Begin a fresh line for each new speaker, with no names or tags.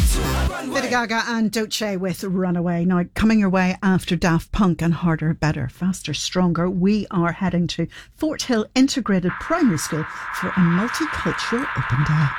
Lady Gaga and Doce with Runaway. Now, coming your way after Daft Punk and Harder, Better, Faster, Stronger, we are heading to Fort Hill Integrated Primary School for a multicultural open day.